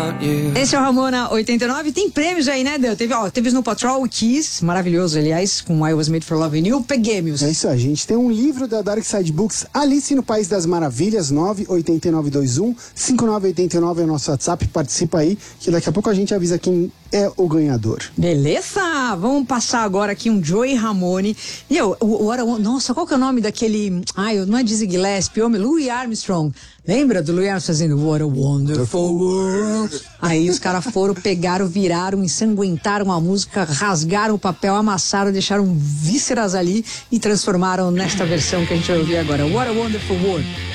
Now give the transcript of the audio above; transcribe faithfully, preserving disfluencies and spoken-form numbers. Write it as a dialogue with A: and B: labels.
A: without you.
B: Esse é o Ramona oitenta e nove. Tem prêmios aí, né, Dan? Teve, ó, teve Snow Patrol, Kiss, maravilhoso, aliás, com I Was Made for Loving You. Peguemos.
C: É isso aí, gente. Tem um livro da Dark Side Books, Alice no País das Maravilhas, nove oito nove dois um cinco nove oito nove é o nosso WhatsApp. Participa aí, que daqui a pouco a gente avisa quem é o ganhador.
B: Beleza? Vamos passar agora aqui um Joey Ramone. E eu, o, o, nossa, qual que é o nome daquele... Ai, não é Dizzy Gillespie, homem, Louis Armstrong. Lembra do Louis Armstrong fazendo What a Wonderful World? Aí os caras foram, pegaram, viraram, ensanguentaram a música, rasgaram o papel, amassaram, deixaram vísceras ali e transformaram nesta versão que a gente vai ouvir agora. What a Wonderful World.